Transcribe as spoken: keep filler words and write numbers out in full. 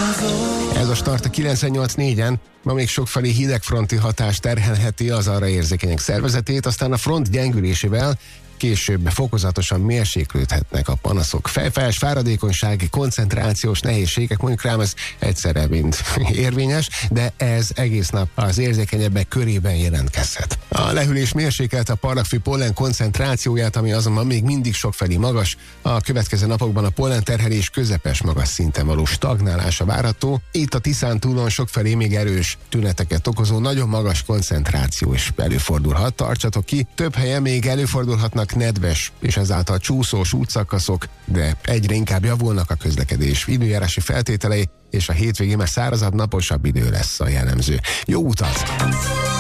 Ez a start a kilencvennyolc négyen. Ma még sokfelé hidegfronti hatás terhelheti az arra érzékenyek szervezetét, aztán a front gyengülésével később fokozatosan mérséklődhetnek a panaszok. Fejfájás, fáradékonyság, koncentrációs nehézségek, mondjuk rám ez egyszerre mind érvényes, de ez egész nap az érzékenyebbek körében jelentkezhet. A lehűlés mérsékelte a parlagfű pollen koncentrációját, ami azonban még mindig sokfelé magas. A következő napokban a pollen terhelés közepes magas szinten való stagnálása várható. Itt a Tiszántúlon sokfelé még erős tüneteket okozó nagyon magas koncentráció is előfordulhat. Tartsatok ki, több helyen még előfordulhatnak nedves és ezáltal csúszós útszakaszok, de egyre inkább javulnak a közlekedés időjárási feltételei, és a hétvégén már szárazabb, naposabb idő lesz a jellemző. Jó utat!